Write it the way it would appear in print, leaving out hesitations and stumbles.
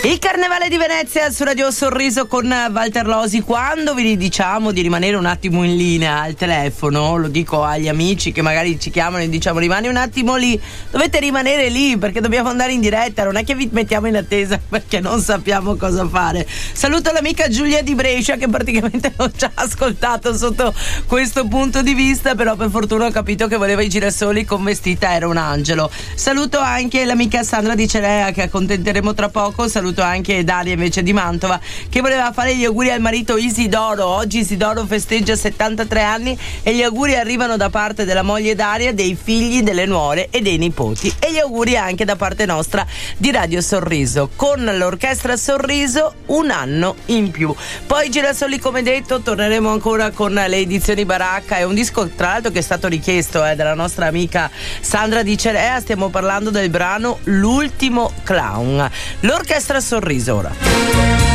Il Carnevale di Venezia su Radio Sorriso con Walter Losi. Quando vi diciamo di rimanere un attimo in linea al telefono, lo dico agli amici che magari ci chiamano e diciamo rimani un attimo lì, dovete rimanere lì perché dobbiamo andare in diretta, non è che vi mettiamo in attesa perché non sappiamo cosa fare. Saluto l'amica Giulia di Brescia che praticamente non ci ha ascoltato sotto questo punto di vista, però per fortuna ho capito che voleva i girasoli con vestita era un angelo. Saluto anche l'amica Sandra di Celea che accontenteremo tra poco. Saluto anche Daria invece di Mantova che voleva fare gli auguri al marito Isidoro. Oggi Isidoro festeggia 73 anni e gli auguri arrivano da parte della moglie Daria, dei figli, delle nuore e dei nipoti, e gli auguri anche da parte nostra di Radio Sorriso con l'orchestra Sorriso un anno in più. Poi girasoli come detto, torneremo ancora con le edizioni Baracca, è un disco tra l'altro che è stato richiesto dalla nostra amica Sandra di Celea. Stiamo parlando del brano L'ultimo clown. L'orchestra Sorriso ora.